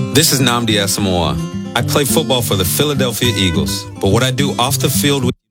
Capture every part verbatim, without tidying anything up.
This is Nnamdi Asamoah. I play football for the Philadelphia Eagles, but what I do off the field with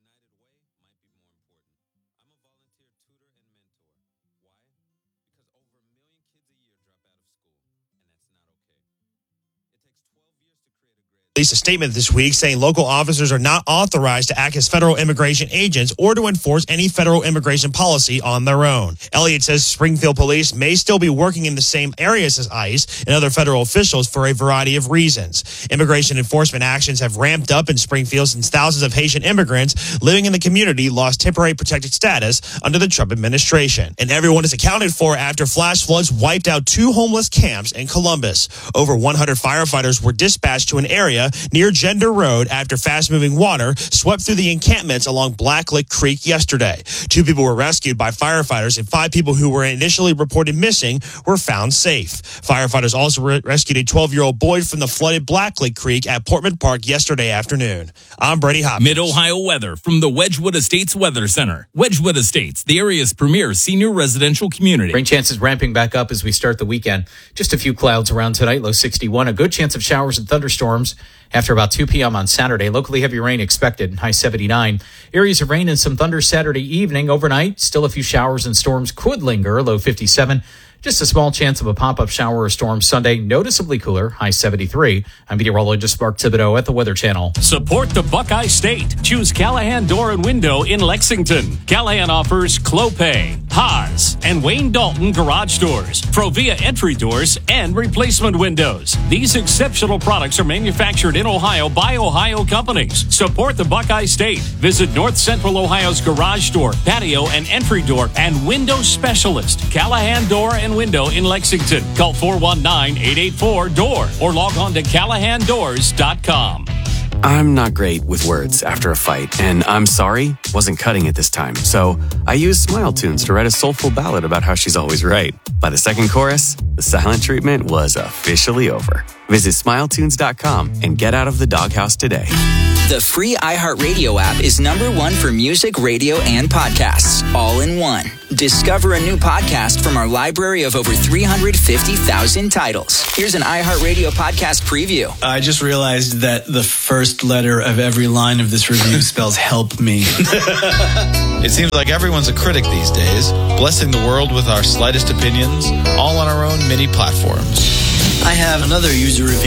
released a statement this week saying local officers are not authorized to act as federal immigration agents or to enforce any federal immigration policy on their own. Elliott says Springfield police may still be working in the same areas as ICE and other federal officials for a variety of reasons. Immigration enforcement actions have ramped up in Springfield since thousands of Haitian immigrants living in the community lost temporary protected status under the Trump administration. And everyone is accounted for after flash floods wiped out two homeless camps in Columbus. Over one hundred firefighters were dispatched to an area near Gender Road after fast-moving water swept through the encampments along Blacklick Creek yesterday. Two people were rescued by firefighters, and five people who were initially reported missing were found safe. Firefighters also re- rescued a twelve-year-old boy from the flooded Blacklick Creek at Portman Park yesterday afternoon. I'm Brady Hopkins. Mid-Ohio weather from the Wedgwood Estates Weather Center. Wedgwood Estates, the area's premier senior residential community. Rain chances ramping back up as we start the weekend. Just a few clouds around tonight, low sixty-one. A good chance of showers and thunderstorms after about two p.m. on Saturday. Locally heavy rain expected, high seventy-nine. Areas of rain and some thunder Saturday evening. Overnight, still a few showers and storms could linger, low fifty-seven. Just a small chance of a pop-up shower or storm Sunday, noticeably cooler, high seventy-three. I'm meteorologist Mark Thibodeau at the Weather Channel. Support the Buckeye State. Choose Callahan Door and Window in Lexington. Callahan offers Clopay, Haas, and Wayne Dalton garage doors, Provia entry doors, and replacement windows. These exceptional products are manufactured in Ohio by Ohio companies. Support the Buckeye State. Visit North Central Ohio's garage door, patio, and entry door and window specialist, Callahan Door and Window in Lexington. Call four one nine, eight eight four, D O O R or log on to callahan doors dot com. I'm not great with words after a fight, and I'm sorry wasn't cutting it this time. So I used Smile Tunes to write a soulful ballad about how she's always right. By the second chorus, the silent treatment was officially over. Visit smile tunes dot com and get out of the doghouse today. The free iHeartRadio app is number one for music, radio, and podcasts, all in one. Discover a new podcast from our library of over three hundred fifty thousand titles. Here's an iHeartRadio podcast preview. I just realized that the first letter of every line of this review spells help me. It seems like everyone's a critic these days, blessing the world with our slightest opinions, all on our own mini platforms. I have another user review